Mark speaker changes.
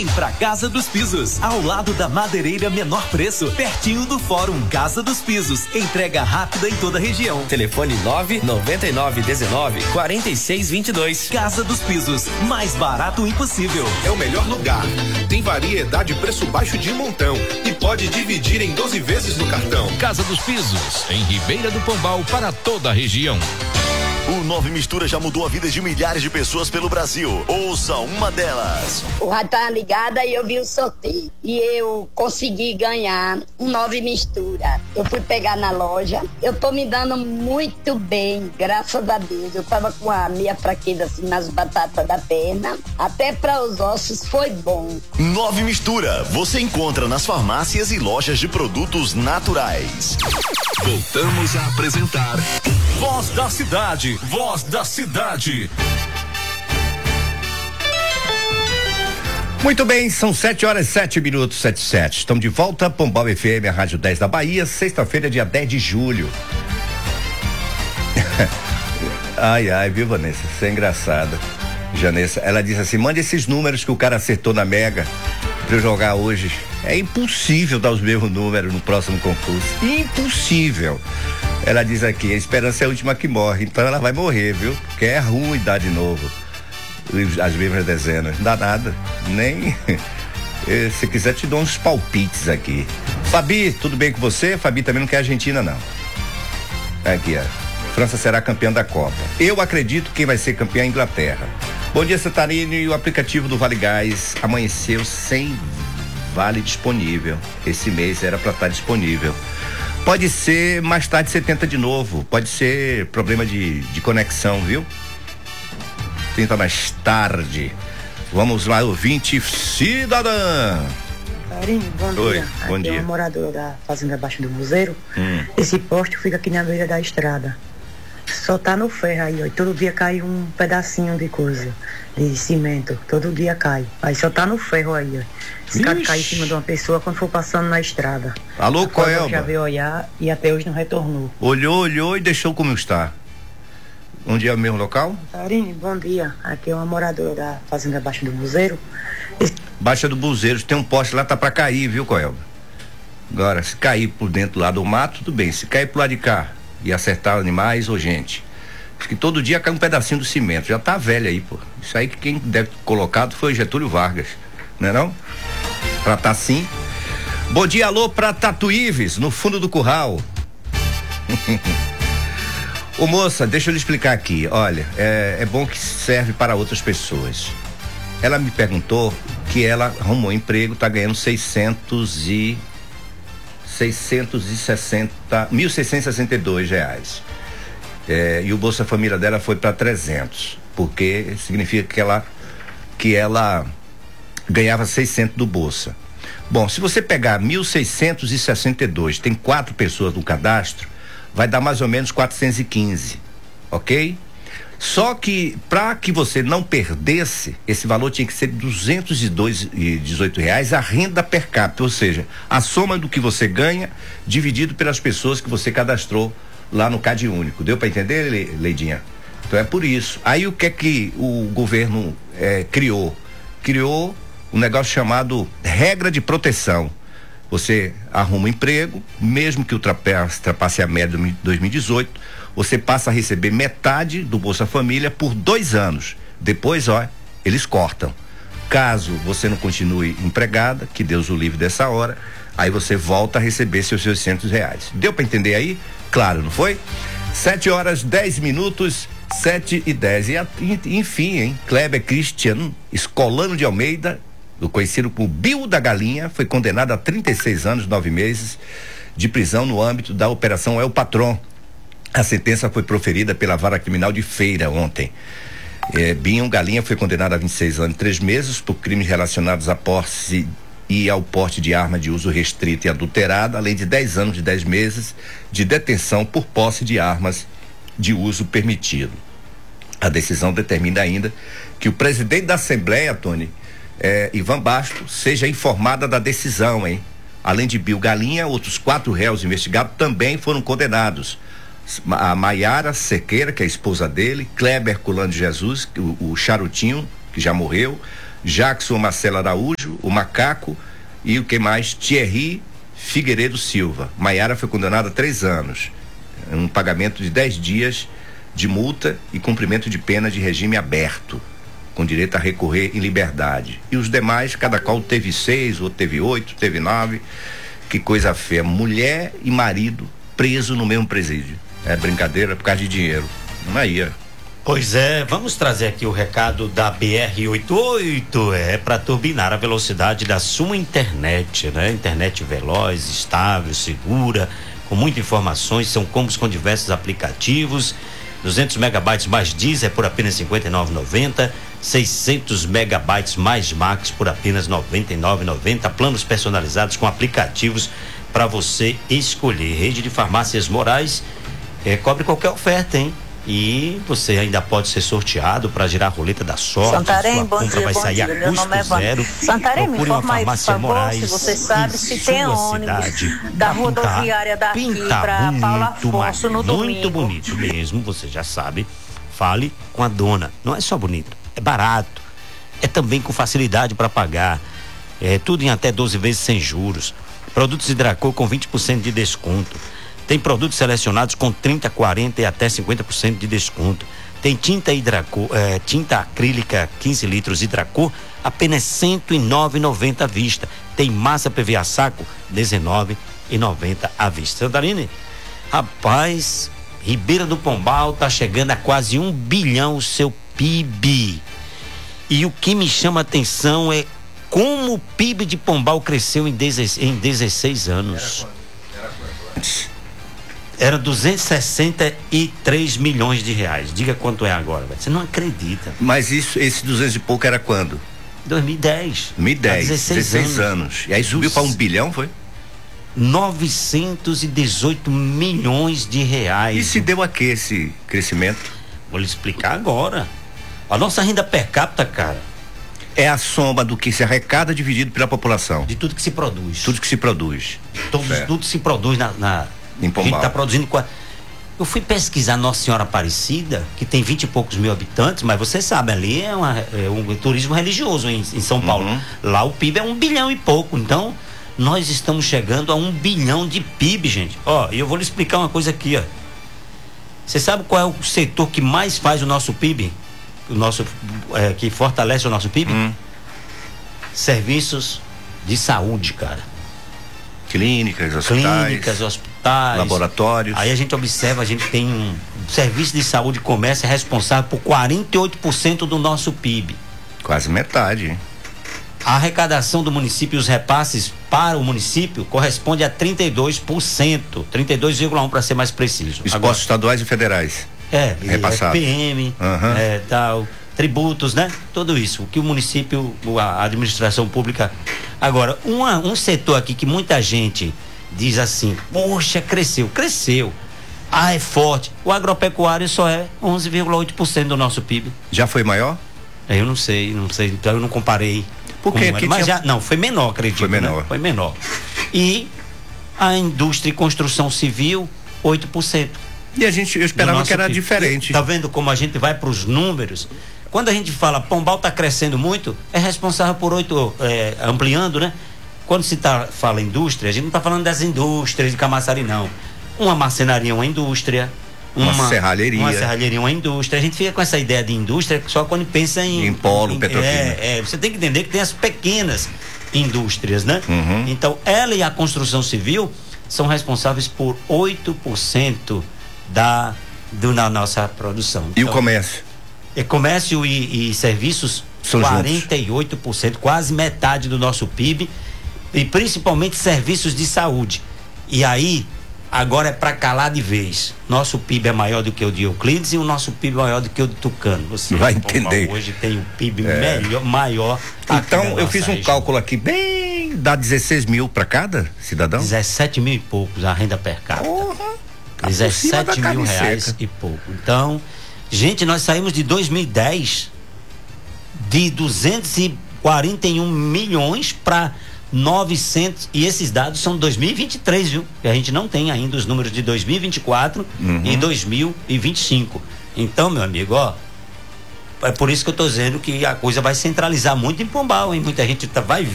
Speaker 1: Pra Casa dos Pisos, ao lado da Madeireira Menor Preço, pertinho do Fórum Casa dos Pisos. Entrega rápida em toda a região.
Speaker 2: Telefone 99919-4622.
Speaker 1: Casa dos Pisos, mais barato impossível.
Speaker 3: É o melhor lugar. Tem variedade e preço baixo de montão e pode dividir em 12 vezes no cartão.
Speaker 4: Casa dos Pisos, em Ribeira do Pombal, para toda a região.
Speaker 5: O Nove Mistura já mudou a vida de milhares de pessoas pelo Brasil. Ouça uma delas.
Speaker 6: O rádio tava ligada e eu vi o sorteio. E eu consegui ganhar um Nove Mistura. Eu fui pegar na loja. Eu tô me dando muito bem, graças a Deus. Eu tava com a minha fraqueza assim nas batatas da perna. Até para os ossos foi bom.
Speaker 5: Nove Mistura. Você encontra nas farmácias e lojas de produtos naturais.
Speaker 7: Voltamos a apresentar
Speaker 1: Voz da Cidade. Voz da Cidade.
Speaker 8: Muito bem, são 7h07, 7:07. Estamos de volta, Pombal FM, a Rádio 10 da Bahia, sexta-feira, dia 10 de julho. Ai, viu, Vanessa? Você é engraçada. Janessa, ela disse assim: mande esses números que o cara acertou na Mega pra eu jogar hoje. É impossível dar os mesmos números no próximo concurso. Impossível. Ela diz aqui: a esperança é a última que morre, então ela vai morrer, viu? Porque é ruim dar de novo as mesmas dezenas. Não dá nada. Nem. Se quiser, te dou uns palpites aqui. Fabi, tudo bem com você? Fabi também não quer Argentina, não. Aqui, ó. França será campeã da Copa. Eu acredito que quem vai ser campeã é a Inglaterra. Bom dia, Santarino. E o aplicativo do Vale Gás amanheceu sem vale disponível. Esse mês era para estar disponível. Pode ser mais tarde 70 de novo. Pode ser problema de conexão, viu? Tenta mais tarde. Vamos lá, ouvinte cidadã.
Speaker 9: Carinho, bom dia.
Speaker 8: Oi, bom
Speaker 9: aqui
Speaker 8: dia.
Speaker 9: É um morador da Fazenda Baixo do Museiro. Esse poste fica aqui na beira da estrada. Só tá no ferro aí, ó. E todo dia cai um pedacinho de coisa, de cimento. Todo dia cai. Aí só tá no ferro aí, ó. Esse cara cai em cima de uma pessoa quando for passando na estrada.
Speaker 8: Alô, Coelba?
Speaker 9: Já veio olhar e até hoje não retornou.
Speaker 8: Olhou e deixou como está. Onde é o mesmo local?
Speaker 9: Carinho, bom dia. Aqui é uma moradora da Fazenda Baixo do Museiro.
Speaker 8: Baixa do Buzeiro, tem um poste lá, tá pra cair, viu, Coelba? Agora, se cair por dentro lá do mato, tudo bem. Se cair pro lado de cá e acertar animais ou gente, porque todo dia cai um pedacinho do cimento. Já tá velho aí, pô. Isso aí que quem deve ter colocado foi Getúlio Vargas, não é não? Pra tá assim. Bom dia, alô, pra Tatuíves, no fundo do curral. Ô moça, deixa eu lhe explicar aqui, olha, é bom que serve para outras pessoas. Ela me perguntou que ela arrumou emprego, tá ganhando R$1.662. E o Bolsa Família dela foi para 300, porque significa que ela ganhava 600 do Bolsa. Bom, se você pegar 1.662, tem 4 pessoas no cadastro, vai dar mais ou menos 415, ok? Só que para que você não perdesse, esse valor tinha que ser R$218 a renda per capita, ou seja, a soma do que você ganha dividido pelas pessoas que você cadastrou lá no Cade Único. Deu para entender, Leidinha? Então é por isso. Aí o que é que o governo criou? Criou um negócio chamado regra de proteção. Você arruma um emprego, mesmo que ultrapasse a média de 2018, você passa a receber metade do Bolsa Família por 2 anos. Depois, eles cortam. Caso você não continue empregada, que Deus o livre dessa hora, aí você volta a receber seus R$600. Deu para entender aí? Claro, não foi? 7h10, 7h10. E enfim, hein? Kleber Cristiano Escolano de Almeida, conhecido como Bill da Galinha, foi condenado a 36 anos, 9 meses de prisão no âmbito da Operação El Patrão. A sentença foi proferida pela Vara Criminal de Feira ontem. Binho Galinha foi condenado a 26 anos e 3 meses por crimes relacionados à posse e ao porte de arma de uso restrito e adulterado, além de 10 anos e 10 meses de detenção por posse de armas de uso permitido. A decisão determina ainda que o presidente da Assembleia, Tony, Ivan Basto, seja informada da decisão, hein? Além de Bill Galinha, outros 4 réus investigados também foram condenados. A Maiara Sequeira, que é a esposa dele, Kleber Culano de Jesus, o Charutinho, que já morreu, Jackson Marcelo Araújo, o Macaco e o que mais? Thierry Figueiredo Silva. Maiara foi condenada a 3 anos, um pagamento de 10 dias de multa e cumprimento de pena de regime aberto, com direito a recorrer em liberdade. E os demais, cada qual teve 6, outro teve 8, teve 9. Que coisa feia. Mulher e marido preso no mesmo presídio. É brincadeira por causa de dinheiro. Não é aí.
Speaker 2: Pois é, vamos trazer aqui o recado da BR-88, para turbinar a velocidade da sua internet, né? Internet veloz, estável, segura, com muitas informações, são combos com diversos aplicativos, 200 megabytes mais diesel por apenas R$ 59,90, 600 megabytes mais Max por apenas R$ 99,90, planos personalizados com aplicativos para você escolher. Rede de farmácias Moraes cobre qualquer oferta, hein? E você ainda pode ser sorteado para girar a roleta da sorte.
Speaker 10: Santarém,
Speaker 2: bom dia, vai sair a custo zero.
Speaker 10: Santarém, me informa aí, por favor,
Speaker 2: Moraes,
Speaker 10: se você sabe se tem ônibus da rodoviária daqui para Paulo Afonso no domingo.
Speaker 2: Muito bonito mesmo, você já sabe. Fale com a dona. Não é só bonito, é barato. É também com facilidade para pagar. É tudo em até 12 vezes sem juros. Produtos Hidracor com 20% de desconto. Tem produtos selecionados com 30%, 40% e até 50% de desconto. Tem tinta Hidracor, tinta acrílica 15 litros Hidracor, apenas R$ 109,90 à vista. Tem massa PVA saco, R$ 19,90 à vista. Santarine, rapaz, Ribeira do Pombal tá chegando a quase 1 bilhão o seu PIB. E o que me chama a atenção é como o PIB de Pombal cresceu em 16 anos. Era 263 milhões de reais. Diga quanto é agora, velho. Você não acredita.
Speaker 8: Mas esse 200 e pouco era quando?
Speaker 2: 2010.
Speaker 8: 16 anos. E aí subiu para 1 bilhão, foi?
Speaker 2: 918 milhões de reais.
Speaker 8: E se deu a que esse crescimento?
Speaker 2: Vou lhe explicar agora. A nossa renda per capita, cara,
Speaker 8: é a soma do que se arrecada dividido pela população.
Speaker 2: De tudo que se produz.
Speaker 8: Tudo que se produz.
Speaker 2: Tudo se produz
Speaker 8: em Pombal.
Speaker 2: A gente está produzindo. Eu fui pesquisar Nossa Senhora Aparecida, que tem 20 e poucos mil habitantes, mas você sabe, ali é um turismo religioso em São Paulo. Lá o PIB é 1 bilhão e pouco. Então, nós estamos chegando a 1 bilhão de PIB, gente. E eu vou lhe explicar uma coisa aqui, ó. Você sabe qual é o setor que mais faz o nosso PIB? Que fortalece o nosso PIB? Serviços de saúde, cara.
Speaker 8: Clínicas, hospitais, laboratórios.
Speaker 2: Aí a gente observa, a gente tem um serviço de saúde e comércio responsável por 48% do nosso PIB.
Speaker 8: Quase metade.
Speaker 2: A arrecadação do município e os repasses para o município corresponde a 32%, 32,1% para ser mais preciso.
Speaker 8: Esforços estaduais e federais. Repassado.
Speaker 2: PM, tal, tributos, né? Tudo isso, o que o município, a administração pública. Agora, um setor aqui que muita gente diz assim, poxa, cresceu. É forte. O agropecuário só é 11,8% do nosso PIB.
Speaker 8: Já foi maior?
Speaker 2: Eu não sei, então eu não comparei.
Speaker 8: Porque aqui
Speaker 2: mas foi menor, acredito.
Speaker 8: Foi menor.
Speaker 2: Né? Foi menor. E a indústria e construção civil, 8%.
Speaker 8: E eu esperava que era PIB. Diferente.
Speaker 2: Tá vendo como a gente vai para os números? Quando a gente fala Pombal está crescendo muito, é responsável por 8%, ampliando, né? Quando se fala indústria, a gente não está falando das indústrias de Camaçari, não. Uma marcenaria é uma indústria.
Speaker 8: Uma serralheria.
Speaker 2: Uma serralheria é uma indústria. A gente fica com essa ideia de indústria só quando pensa em
Speaker 8: polo, petroquímico.
Speaker 2: Você tem que entender que tem as pequenas indústrias, né? Então, ela e a construção civil são responsáveis por 8% da nossa produção.
Speaker 8: E o comércio?
Speaker 2: Comércio e serviços, são 48%, juntos. Quase metade do nosso PIB, e principalmente serviços de saúde. E aí, agora é para calar de vez. Nosso PIB é maior do que o de Euclides e o nosso PIB é maior do que o de Tucano. Você
Speaker 8: vai entender.
Speaker 2: Hoje tem um PIB maior.
Speaker 8: Então, eu fiz um cálculo aqui bem, dá 16 mil para cada cidadão?
Speaker 2: 17 mil e poucos a renda per capita. 17 mil reais e pouco. Então, gente, nós saímos de 2010 de 241 milhões para 900, e esses dados são 2023, viu? E a gente não tem ainda os números de 2024 e 2025. Então, meu amigo, É por isso que eu tô dizendo que a coisa vai centralizar muito em Pombal, hein? Muita gente vai